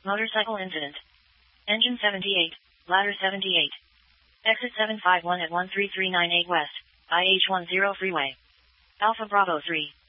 Motorcycle incident. Engine 78, ladder 78. Exit 751 at 13398 West, IH10 freeway. Alpha Bravo 3.